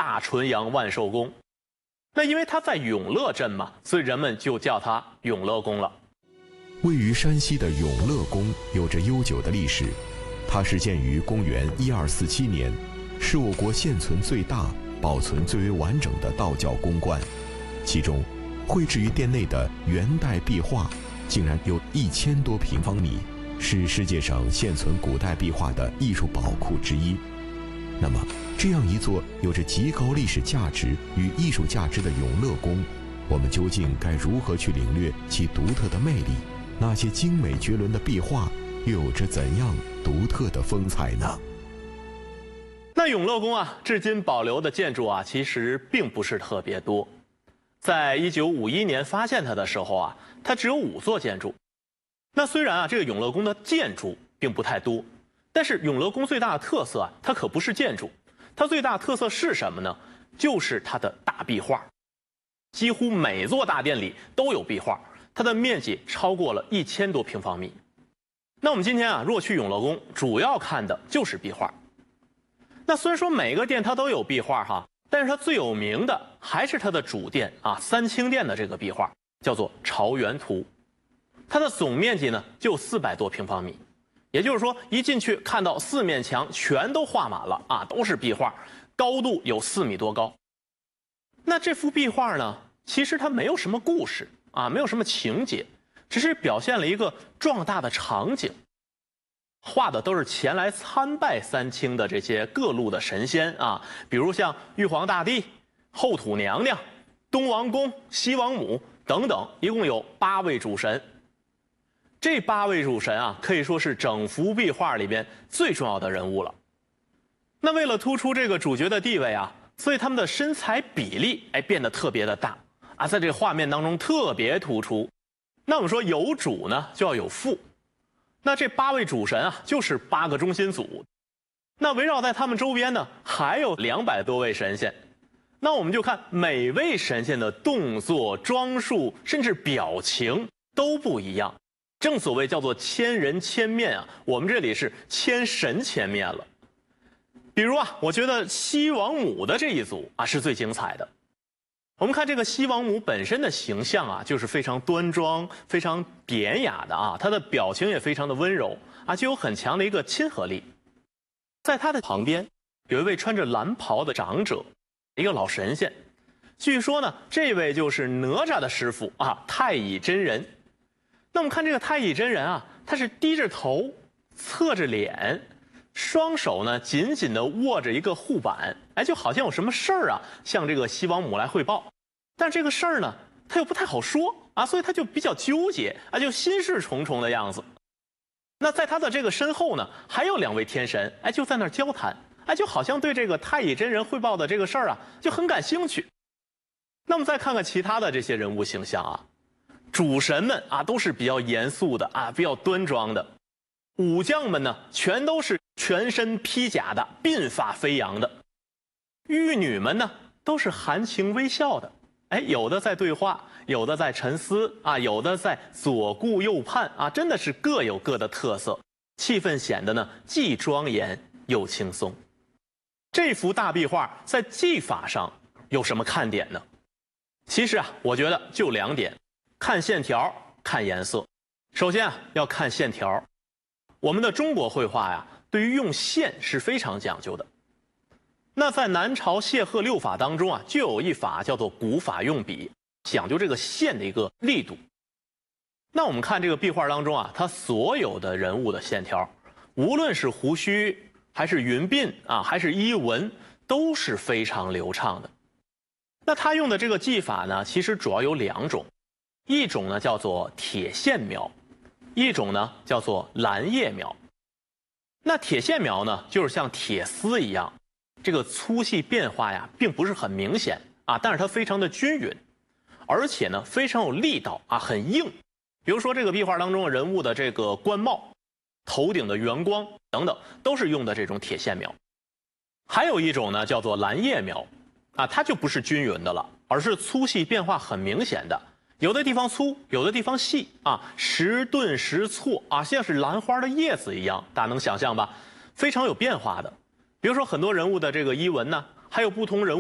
大纯阳万寿宫。那因为它在永乐镇嘛，所以人们就叫它永乐宫了。 位于山西的永乐宫有着悠久的历史，它始建于公元1247年，是我国现存最大、保存最为完整的道教宫观。其中，绘制于殿内的元代壁画，竟然有1000多平方米，是世界上现存古代壁画的艺术宝库之一。那么，这样一座有着极高历史价值与艺术价值的永乐宫，我们究竟该如何去领略其独特的魅力？那些精美绝伦的壁画又有着怎样独特的风采呢？ 那永乐宫啊，至今保留的建筑啊，其实并不是特别多。在1951年发现它的时候啊，它只有5座建筑。那虽然啊，这个永乐宫的建筑并不太多，但是永乐宫最大的特色啊，它可不是建筑，它最大的特色是什么呢？就是它的大壁画。几乎每座大殿里都有壁画，它的面积超过了1000多平方米。那我们今天啊，如果去永乐宫，主要看的就是壁画。那虽然说每个殿它都有壁画哈，但是它最有名的还是它的主殿啊，三清殿的这个壁画叫做《朝元图》，它的总面积呢就400多平方米。也就是说，一进去看到4面墙全都画满了啊，都是壁画，高度有4米多高。那这幅壁画呢，其实它没有什么故事啊，没有什么情节，只是表现了一个壮大的场景，画的都是前来参拜三清的这些各路的神仙啊，比如像玉皇大帝、后土娘娘、东王公、西王母等等，一共有8位主神。这8位主神啊，可以说是整幅壁画里边最重要的人物了。那为了突出这个主角的地位啊，所以他们的身材比例变得特别的大啊，在这个画面当中特别突出。那我们说有主呢，就要有副。那这8位主神啊，就是8个中心组。那围绕在他们周边呢，还有200多位神仙。那我们就看每位神仙的动作、装束，甚至表情都不一样。正所谓叫做千人千面啊，我们这里是千神千面了。比如啊，我觉得西王母的这一组啊是最精彩的。我们看这个西王母本身的形象啊，就是非常端庄、非常典雅的啊，她的表情也非常的温柔啊，具有很强的一个亲和力。在她的旁边有一位穿着蓝袍的长者，一个老神仙。据说呢，这位就是哪吒的师傅啊，太乙真人。那我们看这个太乙真人啊，他是低着头，侧着脸，双手呢紧紧地握着一个护板，就好像有什么事儿啊，向这个西王母来汇报。但这个事儿呢，他又不太好说啊，所以他就比较纠结啊，就心事重重的样子。那在他的这个身后呢，还有2位天神，就在那儿交谈，就好像对这个太乙真人汇报的这个事儿啊，就很感兴趣。那么再看看其他的这些人物形象啊。主神们啊，都是比较严肃的啊，比较端庄的。武将们呢，全都是全身披甲的，鬓发飞扬的。玉女们呢，都是含情微笑的。有的在对话，有的在沉思啊，有的在左顾右盼啊，真的是各有各的特色，气氛显得呢既庄严又轻松。这幅大壁画在技法上有什么看点呢？其实啊，我觉得就2点。看线条，看颜色。首先啊，要看线条。我们的中国绘画呀，对于用线是非常讲究的。那在南朝谢赫6法当中啊，就有一法叫做古法用笔，讲究这个线的一个力度。那我们看这个壁画当中啊，它所有的人物的线条，无论是胡须还是云鬓啊，还是衣纹，都是非常流畅的。那他用的这个技法呢，其实主要有2种。一种呢叫做铁线描，一种呢叫做蓝叶描。那铁线描呢，就是像铁丝一样，这个粗细变化呀，并不是很明显啊，但是它非常的均匀，而且呢非常有力道啊，很硬。比如说这个壁画当中人物的这个冠帽、头顶的圆光等等，都是用的这种铁线描。还有一种呢叫做蓝叶描啊，它就不是均匀的了，而是粗细变化很明显的。有的地方粗，有的地方细啊，时顿时错啊，像是兰花的叶子一样，大家能想象吧？非常有变化的。比如说很多人物的这个衣纹呢，还有不同人物